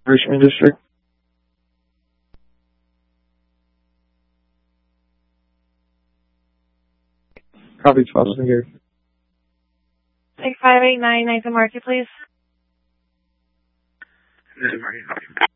Richmond District. Copy 12 here. 6589 Nathan Market, please. Nathan Market, copy.